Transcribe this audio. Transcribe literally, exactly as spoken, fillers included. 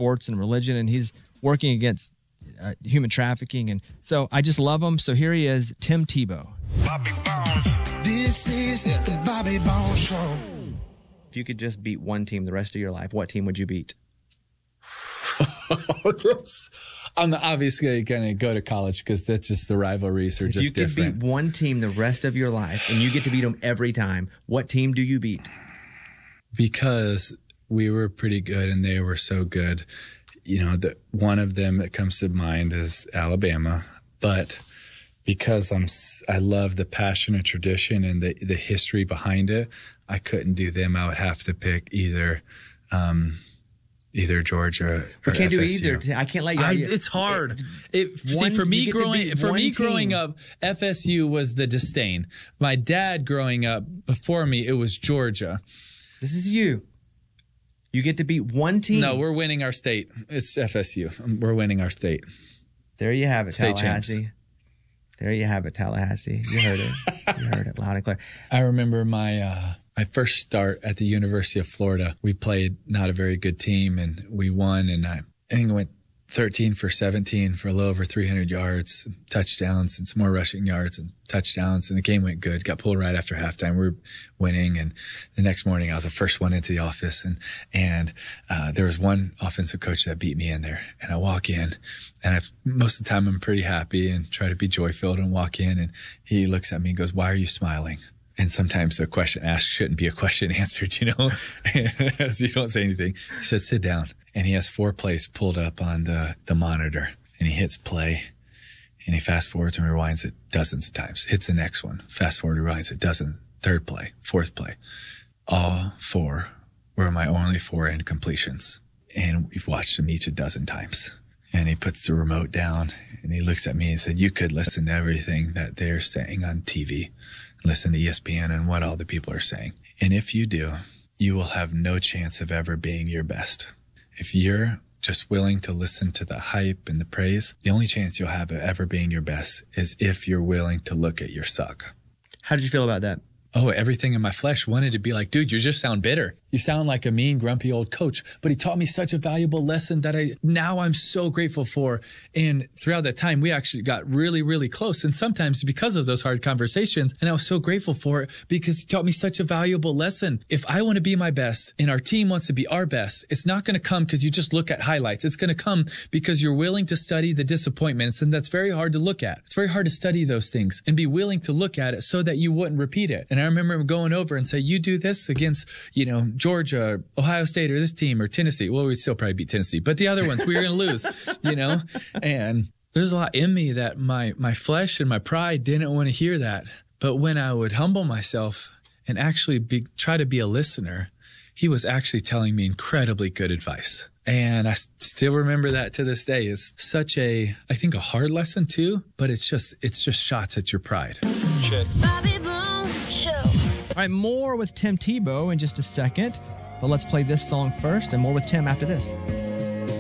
sports and religion, and he's working against uh, human trafficking. And so I just love him. So here he is, Tim Tebow. Bobby Bone. This is the Bobby Bone Show. If you could just beat one team the rest of your life, what team would you beat? that's, I'm obviously going to go to college because that's just the rivalries are if just you could different. beat one team the rest of your life and you get to beat them every time, what team do you beat? Because we were pretty good and they were so good. You know, the, one of them that comes to mind is Alabama, but because I'm, I love the passion and tradition and the, the history behind it, I couldn't do them. I would have to pick either, um, either Georgia or we can't F S U. do either. I can't let you. I, it's hard. It, it, see, for me growing for me team. growing up, F S U was the disdain. My dad growing up before me, it was Georgia. This is you. You get to beat one team. No, we're winning our state. It's F S U. We're winning our state. There you have it, state Tallahassee. Champs. There you have it, Tallahassee. You heard it. You heard it loud and clear. I remember my uh, my first start at the University of Florida. We played not a very good team, and we won. And I, I think I went thirteen for seventeen for a little over three hundred yards, touchdowns, and some more rushing yards and touchdowns. And the game went good. Got pulled right after halftime. We were winning. And the next morning, I was the first one into the office. And and uh, there was one offensive coach that beat me in there. And I walk in, and I most of the time I'm pretty happy and try to be joy-filled and walk in. And he looks at me and goes, "Why are you smiling?" And sometimes the question asked shouldn't be a question answered, you know, so you don't say anything. He said, "Sit down." And he has four plays pulled up on the, the monitor, and he hits play, and he fast forwards and rewinds it dozens of times. Hits the next one, fast forward, rewinds it dozen, third play, fourth play. All four were my only four incompletions, and we've watched them each a dozen times. And he puts the remote down, and he looks at me and said, "You could listen to everything that they're saying on T V, listen to E S P N and what all the people are saying. And if you do, you will have no chance of ever being your best. If you're just willing to listen to the hype and the praise, the only chance you'll have of ever being your best is if you're willing to look at your suck." How did you feel about that? Oh, everything in my flesh wanted to be like, "Dude, you just sound bitter. You sound like a mean, grumpy old coach." But he taught me such a valuable lesson that I now I'm so grateful for. And throughout that time, we actually got really, really close. And sometimes because of those hard conversations, and I was so grateful for it because he taught me such a valuable lesson. If I want to be my best and our team wants to be our best, it's not going to come because you just look at highlights. It's going to come because you're willing to study the disappointments. And that's very hard to look at. It's very hard to study those things and be willing to look at it so that you wouldn't repeat it. And I remember going over and say, "You do this against, you know, Georgia, Ohio State, or this team, or Tennessee." Well, we'd still probably beat Tennessee, but the other ones we were going to lose, you know? And there's a lot in me that my, my flesh and my pride didn't want to hear that. But when I would humble myself and actually be, try to be a listener, he was actually telling me incredibly good advice. And I still remember that to this day. It's such a, I think, a hard lesson too, but it's just, it's just shots at your pride. Shit. Bobby Bone Show. All right, more with Tim Tebow in just a second, but let's play this song first and more with Tim after this.